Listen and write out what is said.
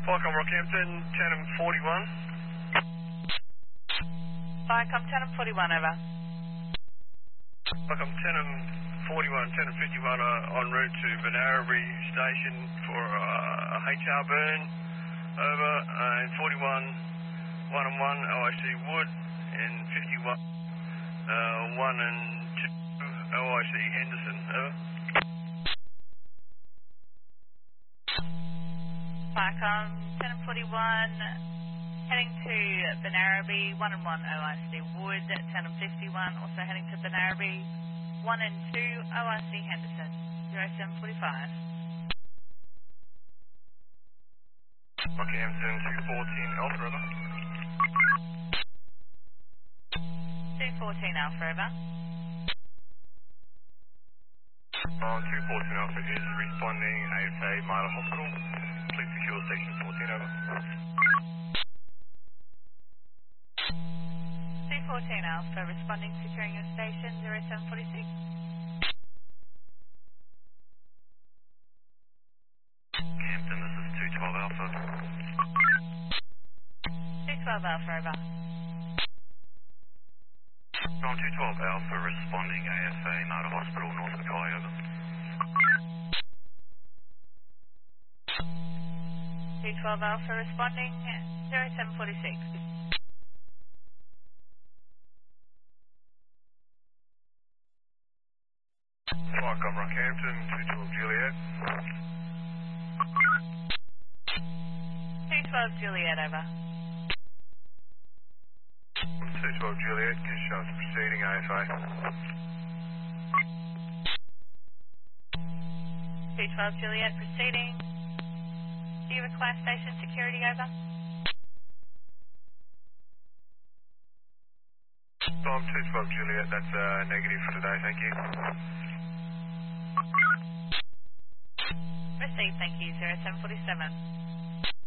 Welcome Rockhampton, Chatham 41. Vicom, Chatham 41, over. Welcome Chatham 41, Chatham 51 en route to Benaraby Station for a HR burn, over, and 41, 1 and 1, OIC Wood, and 51, 1 and 2, OIC Henderson, over. Vicom, Chatham 41, heading to Benaraby, 1 and 1, OIC Wood, Chatham 51, also heading to Benaraby, 1 and 2, OIC Henderson, 0745. Rockhampton 214 Alpha, over. 214 Alpha, over. 214 Alpha is responding, ASA Mila Hospital. Please secure station 14, over. 214 Alpha, responding, securing your station, 0746. Hampton, this is 212 Alpha. 212 Alpha, over. 212 Alpha responding, ASA Nada Hospital, North Mackay, over. 212 Alpha, responding, 0746. Welcome Rockhampton, 212 Juliet. 212 Juliet, over. 212 Juliet, conditions proceeding, AFA. 212 Juliet, proceeding. Do you require station security, over? Tom 212 Juliet, that's negative for today, thank you. Received, thank you, 0747.